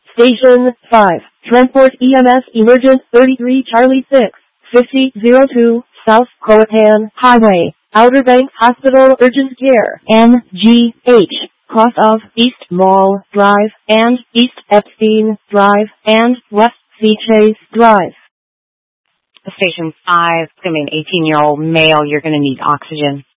Station 5, Transport EMS Emergent 33 Charlie 6, 5002, South Croatan Highway, Outer Banks Hospital Urgent Care, NGH, cross of East Mall Drive and East Epstein Drive and West Sea Chase Drive. Station 5, it's going to be an 18-year-old male. You're going to need oxygen.